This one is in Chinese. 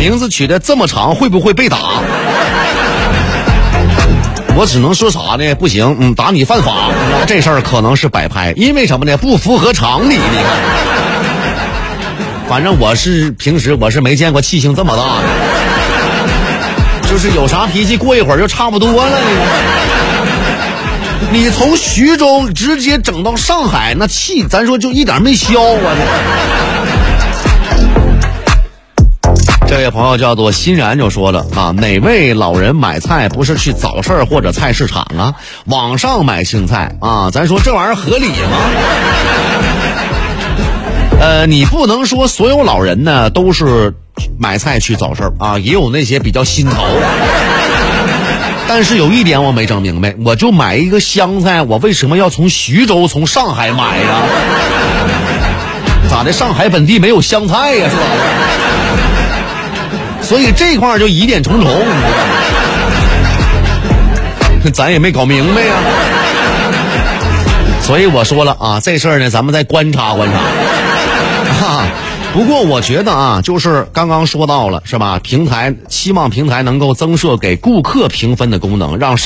名字取得这么长，会不会被打？我只能说啥呢？不行，打你犯法。这事儿可能是摆拍，因为什么呢？不符合常理。你看，反正平时我是没见过气性这么大的，就是有啥脾气过一会儿就差不多了。你从徐州直接整到上海，那气咱说就一点没消啊！这位朋友叫做欣然就说了啊，哪位老人买菜不是去早市或者菜市场啊？网上买青菜啊，咱说这玩意儿合理吗？你不能说所有老人呢都是买菜去早市啊，也有那些比较心头。但是有一点我没整明白，我就买一个香菜，我为什么要从徐州从上海买呀？咋的？上海本地没有香菜呀？是吧？所以这块就疑点重重，咱也没搞明白呀。所以我说了啊，这事儿呢，咱们再观察观察。不过我觉得啊，就是刚刚说到了是吧？希望平台能够增设给顾客评分的功能，让